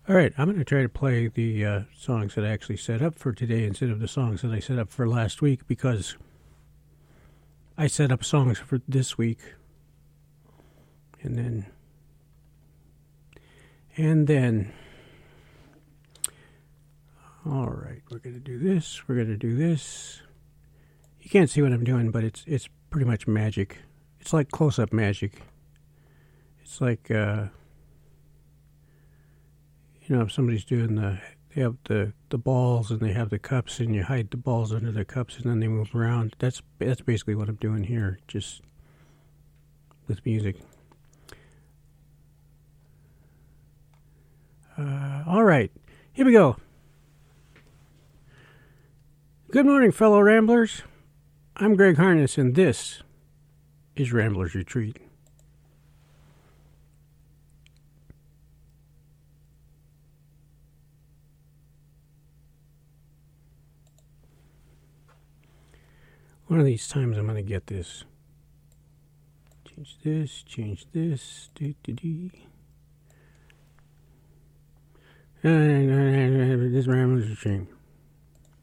All right, I'm going to try to play the songs that I actually set up for today instead of the songs that I set up for last week, because I set up songs for this week. And then, all right, we're going to do this, we're going to do this. You can't see what I'm doing, but it's pretty much magic. It's like close-up magic. It's like, if somebody's doing they have the balls and they have the cups and you hide the balls under the cups and then they move around. That's basically what I'm doing here, just with music. All right, here we go. Good morning, fellow ramblers. I'm Greg Harness, and this is Ramblers Retreat. One of these times I'm going to get this. Change this. This Ramblers Retreat.